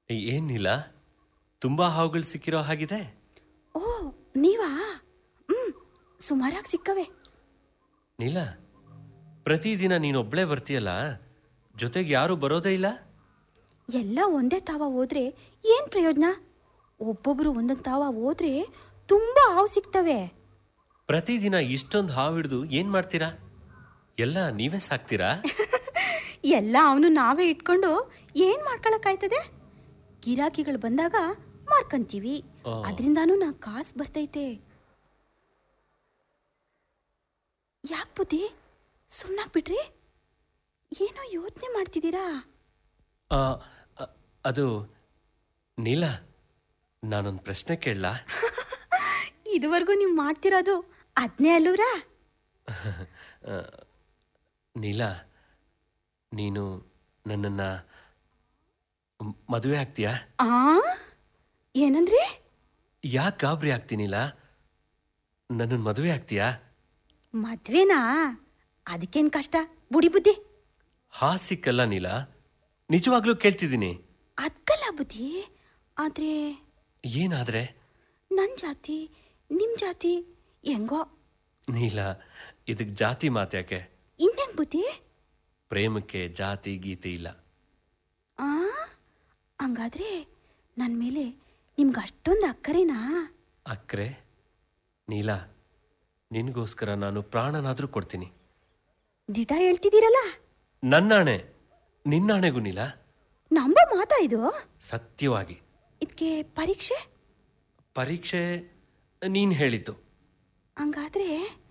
ಏನಿಲ್ಲ, ತುಂಬಾ ಹಾವುಗಳು ಸಿಕ್ಕಿರೋ ಹಾಗಿದೆ. ಓ, ನೀವಾ? ಸುಮಾರಾಗಿ ಸಿಕ್ಕವೆ. ನೀಲ, ಪ್ರತಿದಿನ ನೀನೊಬ್ಳೇ ಬರ್ತೀಯಲ್ಲ, ಜೊತೆಗೆ ಯಾರು ಬರೋದೇ ಇಲ್ಲ? ಎಲ್ಲ ಒಂದೇ ತಾವ ಹೋದ್ರೆ ಏನ್ ಪ್ರಯೋಜನ? ಒಬ್ಬೊಬ್ರು ಒಂದೊಂದು ತಾವ ಹೋದ್ರೆ ತುಂಬಾ ಹಾವು ಸಿಗ್ತವೆ. ಪ್ರತಿದಿನ ಇಷ್ಟೊಂದು ಹಾವು ಹಿಡಿದು ಏನ್ ಮಾಡ್ತೀರಾ? ಎಲ್ಲ ನೀವೇ ಸಾಕ್ತೀರಾ? ಎಲ್ಲ ಅವನು ನಾವೇ ಇಟ್ಕೊಂಡು ಏನ್ ಮಾಡ್ಕೊಳಕ್ಕಾಯ್ತದೆ? ಗಿರಾಕಿಗಳು ಬಂದಾಗ ಮಾರ್ಕಂತೀವಿ, ಅದರಿಂದಾನು ನಾ ಕಾಸು ಬರ್ತೈತೆ. ಯಾಕೆ ಬುದ್ಧಿ ಸುಮ್ಮನಾಗ್ಬಿಟ್ರಿ? ಏನೋ ಯೋಚನೆ ಮಾಡ್ತಿದ್ದೀರಾ? ಅದು ನೀಲ, ನಾನೊಂದು ಪ್ರಶ್ನೆ ಕೇಳಲಾ? ಇದುವರೆಗೂ ನೀವು ಮಾಡ್ತಿರೋದು ಅದ್ನೇ ಅಲ್ಲೂರಾ? ನೀಲ, ನೀನು ನನ್ನನ್ನ ಮದುವೆ ಆಗ್ತೀಯಾ? ಏನಂದ್ರಿ? ಯಾಕೆ ಗಾಬರಿ ಆಗ್ತೀನಿಲ್ಲ? ನನ್ನನ್ನು ಮದುವೆ ಆಗ್ತೀಯಾ? ಮದ್ವೆನಾ? ಅದಕ್ಕೇನ್ ಕಷ್ಟ ಬುಡಿ ಬುದ್ಧಿ. ಹಾಸಿಕ್ಕಲ್ಲ ನೀಲ, ನಿಜವಾಗ್ಲೂ ಕೇಳ್ತಿದ್ದೀನಿ. ಅದ್ಕಲ್ಲ ಬುದ್ಧಿ, ಆದ್ರೆ. ಏನಾದ್ರೆ? ನನ್ ಜಾತಿ ನಿಮ್ ಜಾತಿ ಹೆಂಗೋ. ನೀಲ, ಇದಕ್ಕೆ ಜಾತಿ ಮಾತ್ಯಾಕೆ? ಇನ್ನೇನ್ ಬುದ್ಧಿ? ಪ್ರೇಮಕ್ಕೆ ಜಾತಿ ಗೀತೆ ಇಲ್ಲ. ಹಂಗಾದ್ರೆ ನನ್ನ ಮೇಲೆ ನಿಮ್ಗೆ ಅಷ್ಟೊಂದು ಅಕ್ಕರೇನಾ? ಅಕ್ರೆ? ನೀಲ, ನಿನಗೋಸ್ಕರ ನಾನು ಪ್ರಾಣನಾದ್ರೂ ಕೊಡ್ತೀನಿ. ದಿಟ ಹೇಳ್ತಿದ್ದೀರಲ್ಲ? ನನ್ನಾಣೆ, ನಿನ್ನಾಣೆಗೂ ನೀಲ. ನಂಬೋ ಮಾತಾ ಇದು? ಸತ್ಯವಾಗಿ. ಇದಕ್ಕೆ ಪರೀಕ್ಷೆ? ಪರೀಕ್ಷೆ ನೀನ್ ಹೇಳಿದ್ದು. ಹಂಗಾದ್ರೆ